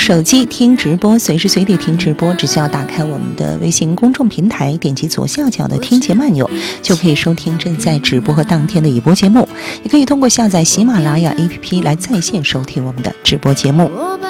手机听直播，随时随地听直播，只需要打开我们的微信公众平台，点击左下角的听节漫游，就可以收听正在直播和当天的已播节目。也可以通过下载喜马拉雅 APP 来在线收听我们的直播节目。